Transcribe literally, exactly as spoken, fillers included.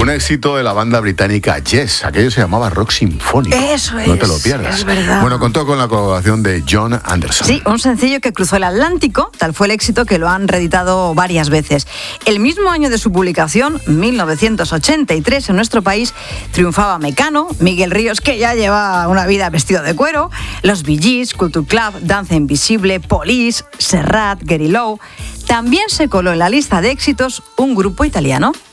Un éxito de la banda británica Yes, aquello se llamaba rock sinfónico. Eso es. No te lo pierdas. Es verdad. Bueno, contó con la colaboración de John Anderson. Sí, un sencillo que cruzó el Atlántico, tal fue el éxito que lo han reeditado varias veces. El mismo año de su publicación, mil novecientos ochenta y tres, en nuestro país, triunfaba Mecano, Miguel Ríos, que ya lleva una vida vestido de cuero, los Bee Gees, Culture Club, Danza Invisible, Police, Serrat, Gary Lowe. También se coló en la lista de éxitos un grupo italiano.